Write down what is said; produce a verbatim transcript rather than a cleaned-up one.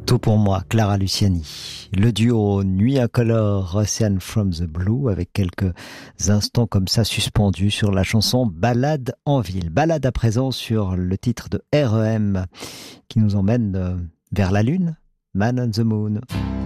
Tout pour moi, Clara Luciani. Le duo Nuit incolore, Ocean from the Blue, avec quelques instants comme ça suspendus sur la chanson Balade en ville. Balade à présent sur le titre de R E M qui nous emmène vers la lune, Man on the Moon.